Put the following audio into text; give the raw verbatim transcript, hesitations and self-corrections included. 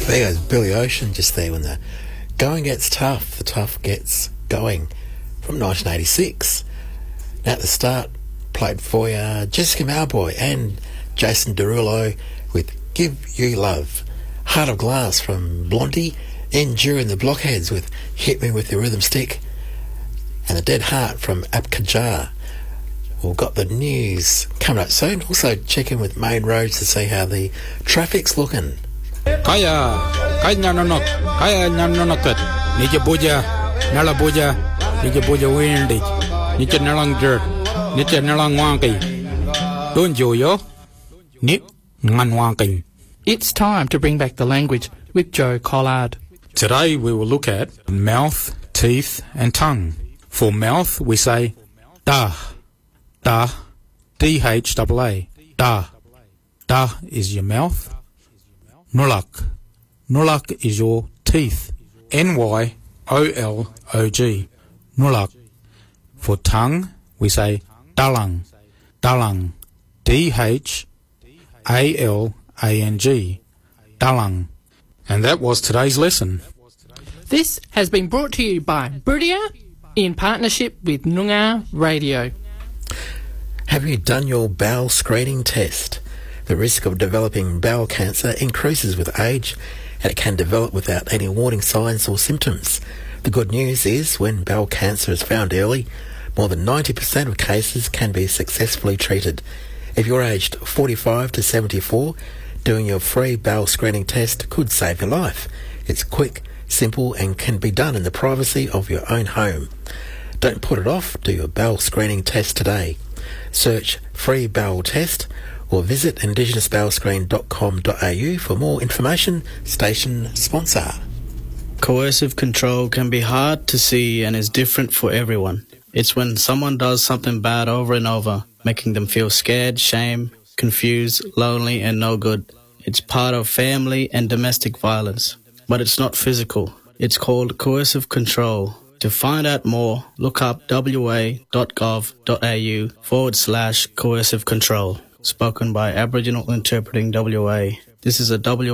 There goes Billy Ocean just there. When the going gets tough, the tough gets going, from nineteen eighty-six. Now at the start, played for you Jessica Mauboy and Jason Derulo with Give You Love. Heart of Glass from Blondie, Enduring the Blockheads with Hit Me With Your Rhythm Stick, and The Dead Heart from Apkajar. We've got the news coming up soon. Also check in with Main Roads to see how the traffic's looking. Kaya, kaya nanonok, kaya nanonokot. Nija buja, nala buja, nija buja windy, nija nalang dirt, nija nalang wanky. Don't you yo? Nip ngan wanking. It's time to bring back the language with Joe Collard. Today we will look at mouth, teeth and tongue. For mouth we say da, da, D H A A, da. Da is your mouth. Nulak, nulak is your teeth. N Y O L O G, nulak. For tongue we say dalang, dalang, D H A L A N G, dalang. And that was today's lesson. This has been brought to you by Brudia in partnership with Noongar Radio. Have you done your bowel screening test? The risk of developing bowel cancer increases with age, and it can develop without any warning signs or symptoms. The good news is when bowel cancer is found early, more than ninety percent of cases can be successfully treated. If you're aged forty-five to seventy-four, doing your free bowel screening test could save your life. It's quick, simple, and can be done in the privacy of your own home. Don't put it off. Do your bowel screening test today. Search Free Bowel Test or visit indigenous bowel screen dot com dot a u for more information. Station sponsor. Coercive control can be hard to see and is different for everyone. It's when someone does something bad over and over, making them feel scared, shame, confused, lonely and no good. It's part of family and domestic violence, but it's not physical. It's called coercive control. To find out more, look up w a dot gov dot a u forward slash coercive control. Spoken by Aboriginal Interpreting W A. This is a W